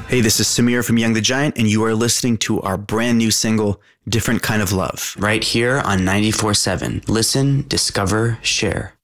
Hey, this is Samir from Young the Giant, and you are listening to our brand new single, Different Kind of Love. Right here on 94.7. Listen, discover, share.